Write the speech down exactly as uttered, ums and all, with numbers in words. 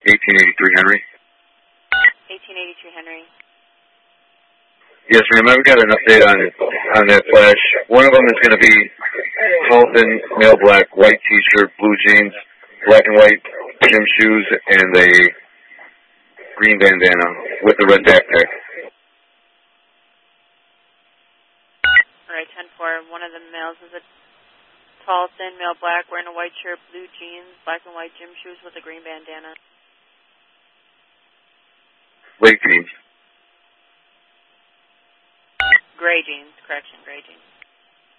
eighteen eighty-three Henry. eighteen eighty-three Henry. Yes, ma'am. I've got an update on on that flash. One of them is going to be Halton, male black, white T-shirt, blue jeans, black and white gym shoes, and a green bandana with a red backpack. All right, ten four. One of the males is a tall, thin, male black, wearing a white shirt, blue jeans, black and white gym shoes with a green bandana. White jeans. Gray jeans, correction, gray jeans.